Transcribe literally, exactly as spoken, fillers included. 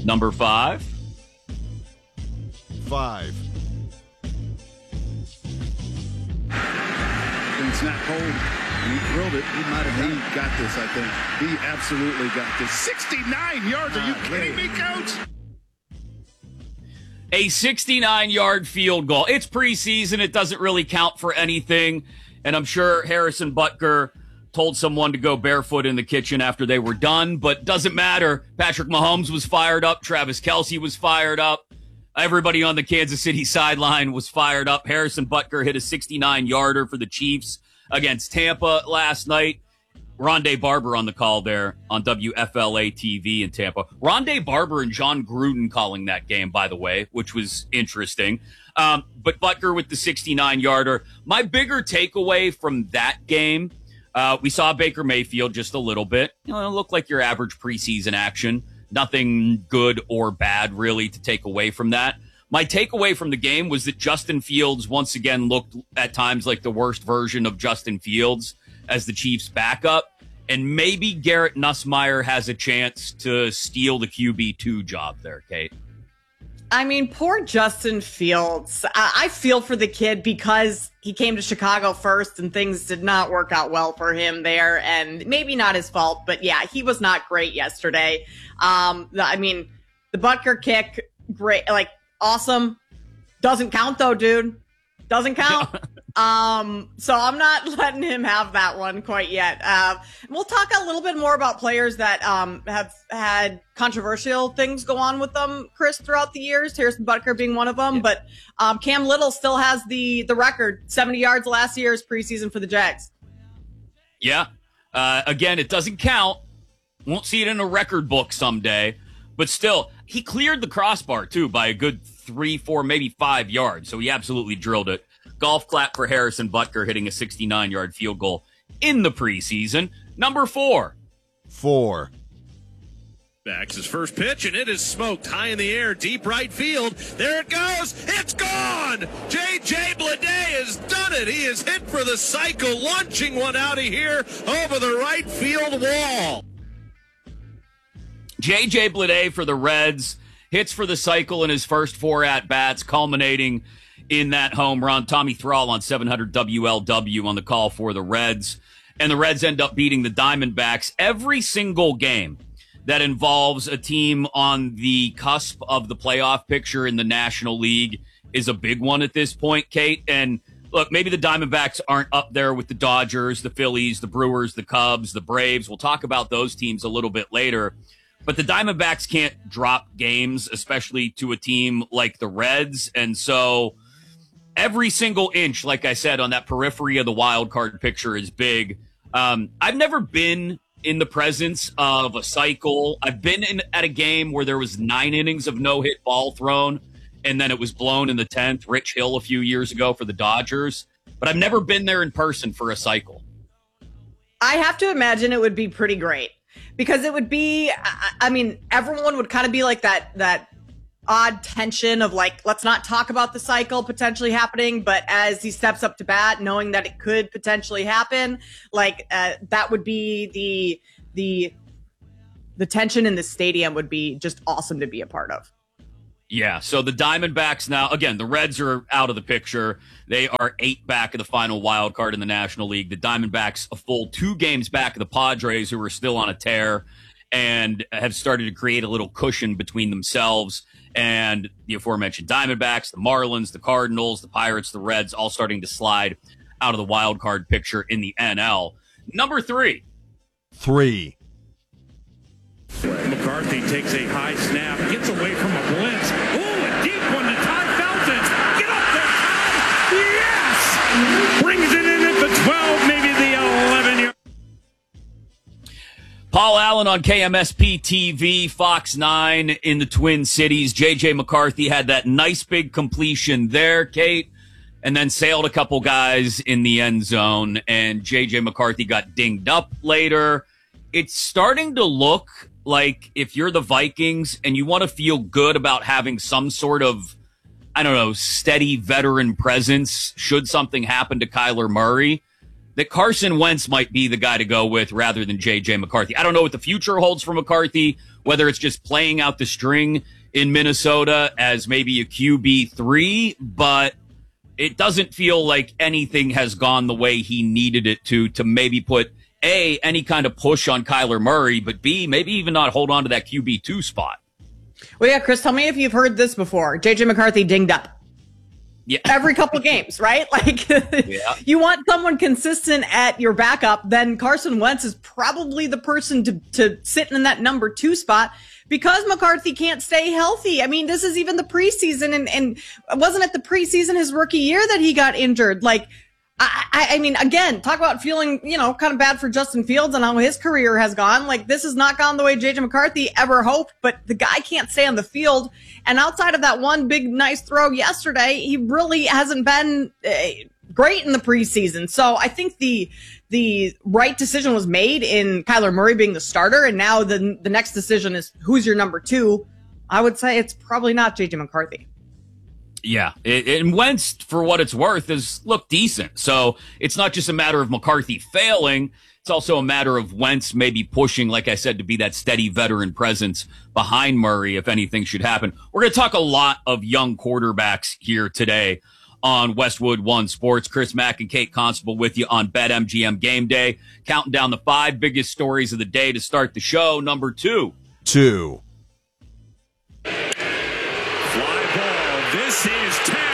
Number five. Five. It's not cold. He drilled it. He might have he got this, I think. He absolutely got this. sixty-nine yards. Are you uh, kidding me, Coach? A sixty-nine-yard field goal. It's preseason. It doesn't really count for anything. And I'm sure Harrison Butker told someone to go barefoot in the kitchen after they were done. But doesn't matter. Patrick Mahomes was fired up. Travis Kelce was fired up. Everybody on the Kansas City sideline was fired up. Harrison Butker hit a sixty-nine-yarder for the Chiefs against Tampa last night. Rondé Barber on the call there on W F L A T V in Tampa. Rondé Barber and John Gruden calling that game, by the way, which was interesting. Um, but Butker with the sixty-nine-yarder. My bigger takeaway from that game, uh, we saw Baker Mayfield just a little bit. You know, it looked like your average preseason action. Nothing good or bad, really, to take away from that. My takeaway from the game was that Justin Fields once again looked at times like the worst version of Justin Fields as the Chiefs' backup. And maybe Garrett Nussmeier has a chance to steal the Q B two job there, Kate. I mean, poor Justin Fields. I, I feel for the kid because he came to Chicago first and things did not work out well for him there. And maybe not his fault, but yeah, he was not great yesterday. Um, I mean, the Butker kick, great, like awesome. Doesn't count though, dude. Doesn't count. Um, so I'm not letting him have that one quite yet. Uh, we'll talk a little bit more about players that um, have had controversial things go on with them, Chris, throughout the years. Harrison Butker being one of them. Yeah. But um, Cam Little still has the the record, seventy yards last year's preseason for the Jags. Yeah. Uh, again, it doesn't count. Won't see it in a record book someday. But still, he cleared the crossbar, too, by a good three, four, maybe five yards. So he absolutely drilled it. Golf clap for Harrison Butker hitting a sixty-nine-yard field goal in the preseason. Number four. Four. Backs his first pitch, and it is smoked high in the air, deep right field. There it goes. It's gone. J J. Bleday has done it. He is hit for the cycle, launching one out of here over the right field wall. J J. Bleday for the Reds hits for the cycle in his first four at-bats, culminating in that home run. Tommy Thrall on seven hundred W L W on the call for the Reds. And the Reds end up beating the Diamondbacks. Every single game that involves a team on the cusp of the playoff picture in the National League is a big one at this point, Kate. And look, maybe the Diamondbacks aren't up there with the Dodgers, the Phillies, the Brewers, the Cubs, the Braves. We'll talk about those teams a little bit later. But the Diamondbacks can't drop games, especially to a team like the Reds. And so every single inch, like I said, on that periphery of the wild card picture is big. Um, I've never been in the presence of a cycle. I've been in at a game where there was nine innings of no-hit ball thrown, and then it was blown in the tenth. Rich Hill a few years ago for the Dodgers. But I've never been there in person for a cycle. I have to imagine it would be pretty great. Because it would be, I, I mean, everyone would kind of be like that, that odd tension of like, let's not talk about the cycle potentially happening. But as he steps up to bat, knowing that it could potentially happen, like uh, that would be the, the, the tension in the stadium would be just awesome to be a part of. Yeah, so the Diamondbacks now, again, the Reds are out of the picture. They are eight back of the final wild card in the National League. The Diamondbacks a full two games back of the Padres, who are still on a tear and have started to create a little cushion between themselves and the aforementioned Diamondbacks, the Marlins, the Cardinals, the Pirates, the Reds, all starting to slide out of the wild card picture in the N L. Number three. Three. McCarthy takes a high snap, gets away from a blitz. Ooh, a deep one to Todd Felton. Get up there, Todd! Yes! Brings it in at the twelve, maybe the eleven yard. Paul Allen on K M S P T V, Fox nine in the Twin Cities. J J. McCarthy had that nice big completion there, Kate, and then sailed a couple guys in the end zone, and J J. McCarthy got dinged up later. It's starting to look like if you're the Vikings and you want to feel good about having some sort of, I don't know, steady veteran presence should something happen to Kyler Murray, that Carson Wentz might be the guy to go with rather than J J McCarthy. I don't know what the future holds for McCarthy, whether it's just playing out the string in Minnesota as maybe a Q B three, but it doesn't feel like anything has gone the way he needed it to, to maybe put A, any kind of push on Kyler Murray, but B, maybe even not hold on to that Q B two spot. Well, yeah, Chris, tell me if you've heard this before. J J McCarthy dinged up. Yeah. Every couple of games, right? Like, yeah. You want someone consistent at your backup, then Carson Wentz is probably the person to, to sit in that number two spot because McCarthy can't stay healthy. I mean, this is even the preseason, and, and wasn't it the preseason his rookie year that he got injured? Like, I, I, I mean, again, talk about feeling, you know, kind of bad for Justin Fields and how his career has gone. Like, this has not gone the way J J McCarthy ever hoped, but the guy can't stay on the field. And outside of that one big, nice throw yesterday, he really hasn't been uh, great in the preseason. So I think the, the right decision was made in Kyler Murray being the starter. And now the, the next decision is who's your number two. I would say it's probably not J J McCarthy. Yeah, it, and Wentz, for what it's worth, has looked decent. So it's not just a matter of McCarthy failing. It's also a matter of Wentz maybe pushing, like I said, to be that steady veteran presence behind Murray if anything should happen. We're going to talk a lot of young quarterbacks here today on Westwood One Sports. Chris Mack and Kate Constable with you on BetMGM Game Day, counting down the five biggest stories of the day to start the show. Number two. Two.